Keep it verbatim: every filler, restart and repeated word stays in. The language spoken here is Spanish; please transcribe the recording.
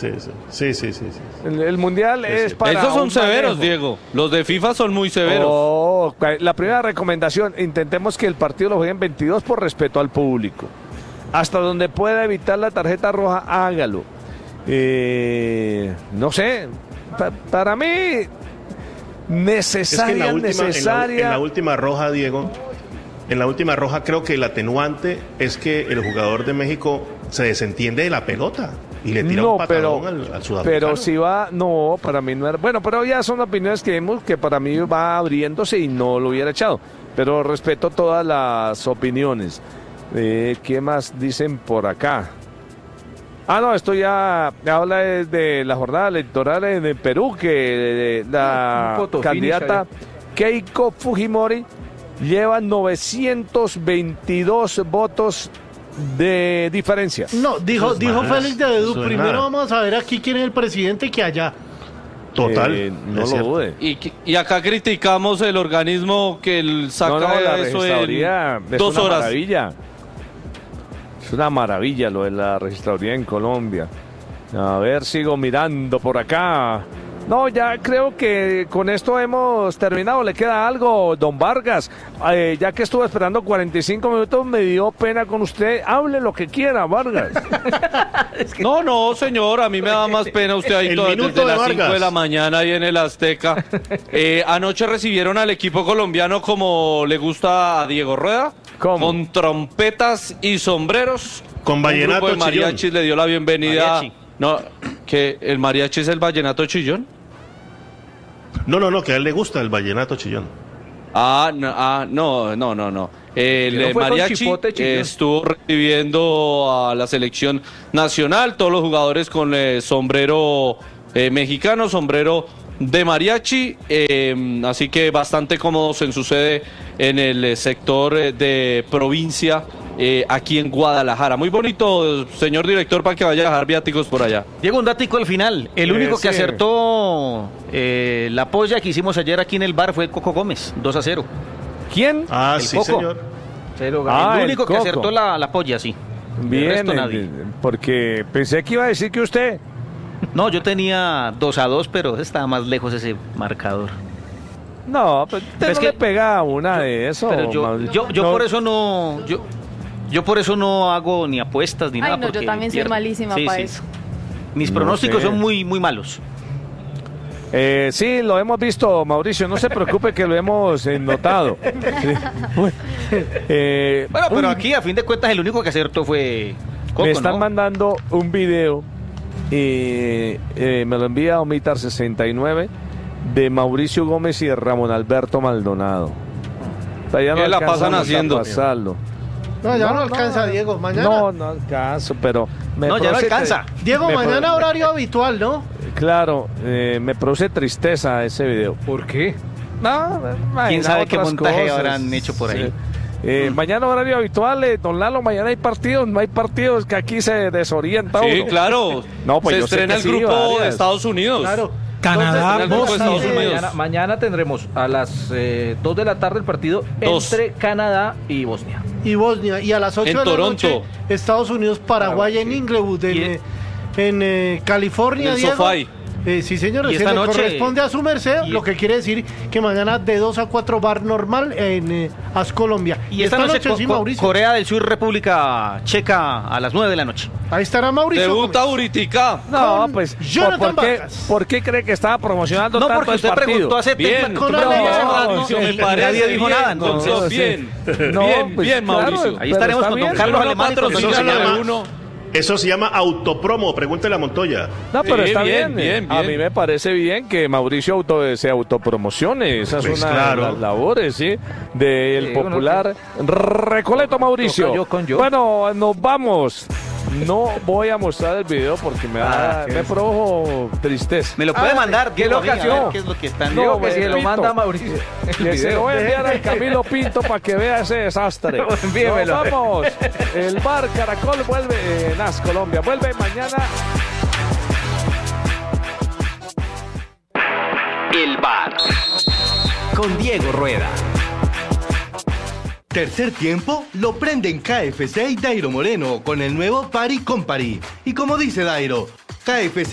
sí, sí, sí, sí, sí, sí. El, el mundial sí, es sí. para Esos son severos, manejo. Diego. Los de FIFA son muy severos. Oh, la primera recomendación, intentemos que el partido lo jueguen veintidós por respeto al público. Hasta donde pueda evitar la tarjeta roja, hágalo. Eh, no sé, pa, para mí necesaria, es que en la última, necesaria. En la, en la última roja, Diego, en la última roja creo que el atenuante es que el jugador de México se desentiende de la pelota y le tira no, un patadón pero, al, al sudafricano. Pero si va, no, para mí no era. Bueno, pero ya son opiniones que vemos que para mí va abriéndose y no lo hubiera echado. Pero respeto todas las opiniones. Eh, ¿Qué más dicen por acá? Ah, no, esto ya habla de, de la jornada electoral de Perú, que de, de, la no, candidata Keiko Fujimori lleva novecientos veintidós votos de diferencia. No, dijo, dijo más, Félix de Bedú, primero nada. vamos a ver aquí quién es el presidente que allá. Total, Eh, no lo cierto. dude. Y, y acá criticamos el organismo que el saca No, no, la eso registraduría en es dos una horas. maravilla. Es una maravilla lo de la registraduría en Colombia. A ver, sigo mirando por acá. No, ya creo que con esto hemos terminado. ¿Le queda algo, don Vargas? Eh, ya que estuve esperando cuarenta y cinco minutos, me dio pena con usted. Hable lo que quiera, Vargas. Es que... No, no, señor, a mí me da más pena usted ahí El todo, minuto desde de las Vargas. cinco de la mañana ahí en el Azteca. Eh, anoche recibieron al equipo colombiano como le gusta a Diego Rueda, ¿Cómo? con trompetas y sombreros. Con Un vallenato grupo de chillón. mariachis le dio la bienvenida. Mariachi. No, que el mariachi es el vallenato chillón. No, no, no, que a él le gusta el vallenato chillón. Ah, no, ah, no, no, no, no. El Que no eh, fue con mariachi chipote, chillón. eh, estuvo recibiendo a la selección nacional, todos los jugadores con eh, sombrero eh, mexicano, sombrero de mariachi, eh, así que bastante cómodos en su sede en el eh, sector eh, de provincia, eh, aquí en Guadalajara. Muy bonito, señor director, para que vaya a dejar viáticos por allá. Diego, un datico al final. El Eh, único que sí. acertó eh, la polla que hicimos ayer aquí en el bar fue Coco Gómez, dos a cero. ¿Quién? Ah, El sí, Coco. señor. Ah, el el único que Coco. acertó la, la polla, sí. El Bien, resto nadie. eh, porque pensé que iba a decir que usted. No, yo tenía dos a dos, pero estaba más lejos ese marcador. No, pero usted Es no que- le pega una de eso. Pero yo, Mauricio. yo, yo No, por eso no, yo, yo por eso no hago ni apuestas ni Ay, nada. no, yo porque también soy pierdo. malísima Sí, para sí. eso. Mis No pronósticos sé. son muy, muy malos. Eh, sí, lo hemos visto, Mauricio. No se preocupe que lo hemos eh, notado. Eh, Bueno, pero un- aquí a fin de cuentas el único que acertó fue Coco, me están ¿no? mandando un video y eh, me lo envía Omitar sesenta y nueve de Mauricio Gómez y Ramón Alberto Maldonado. O sea, ya ¿Qué la alcanzamos pasan a haciendo? pasarlo. No, ya no, No, alcanza, no. Diego. Mañana. No, no alcanzo, pero me No, ya no produce- alcanza. Diego, me mañana pro- horario habitual, ¿no? Claro, eh, me produce tristeza ese video. ¿Por qué? No, ¿Quién sabe qué otras montaje cosas. habrán hecho por ahí? Sí. Eh, mañana horario habitual, eh, don Lalo, mañana hay partidos, no hay partidos que aquí se desorienta Sí, uno. claro. No, pues se yo sé estrena que el sí, grupo de varias. Estados Unidos. Claro. Canadá, Entonces, Bosnia. Estados Unidos. Mañana, mañana tendremos a las eh, dos de la tarde el partido Dos. entre Canadá y Bosnia. Y Bosnia. Y a las ocho En de la Toronto. noche, Estados Unidos, Paraguay en Inglewood, en, Y- eh, en eh, California, En el Diego. SoFi. Eh, sí, señor, Y se esta le noche- corresponde a su merced, y- lo que quiere decir que mañana de dos a cuatro bar normal en eh, As Colombia. Y esta, noche, Co- sí, Co- Mauricio. Corea del Sur, República Checa a las nueve de la noche. Ahí estará Mauricio. Debuta Gómez. Uritica. No, con pues, ¿por, Jonathan por qué, Vargas. ¿por qué cree que estaba promocionando No, tanto porque el usted partido? preguntó hace Bien, tiempo, con tú preguntaste hace Alejo, rato, Mauricio, me y parece nadie dijo bien, nada. con- Entonces, No, bien, No, bien, pues, bien, claro, Mauricio. pero Ahí estaremos está con don bien. Carlos Uno Alemán y con don Eso se patrocina José la llama- de uno. Eso se llama autopromo, pregúntele a Montoya. No, pero Sí, está bien, bien. bien, A bien. mí me parece bien que Mauricio auto, se autopromocione. Esa es Pues una claro. de las labores, ¿sí? Del Sí, uno popular Recoleto Mauricio. Toca yo con yo. Bueno, nos vamos. No voy a mostrar el video porque me, da, Ah, qué me es. produjo tristeza. Me lo puede Ah, mandar, ¿qué Diego, lo a mí, a ver ocasión? qué es lo que están... No, Digo que si repito. lo manda Mauricio. el Que se lo video. voy a enviar al Camilo Pinto para que vea ese desastre. Envíemelo. Nos vamos. El bar Caracol vuelve en As Colombia. Vuelve mañana. El bar con Diego Rueda. Tercer tiempo lo prende en K F C y Dairo Moreno con el nuevo Party Company. Y como dice Dairo, K F C